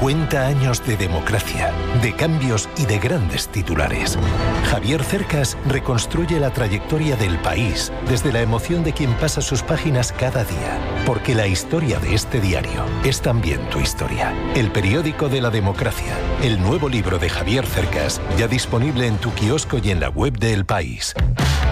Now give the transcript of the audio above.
50 años de democracia, de cambios y de grandes titulares. Javier Cercas reconstruye la trayectoria del país desde la emoción de quien pasa sus páginas cada día. Porque la historia de este diario es también tu historia. El periódico de la democracia. El nuevo libro de Javier Cercas, ya disponible en tu kiosco y en la web de El País.